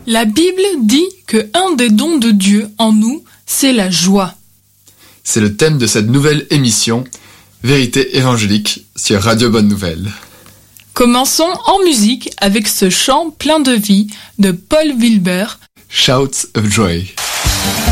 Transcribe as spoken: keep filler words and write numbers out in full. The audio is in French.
La Bible dit que un des dons de Dieu en nous, c'est la joie. C'est le thème de cette nouvelle émission, Vérité évangélique sur Radio Bonne Nouvelle. Commençons en musique avec ce chant plein de vie de Paul Wilbert. Shouts of Joy.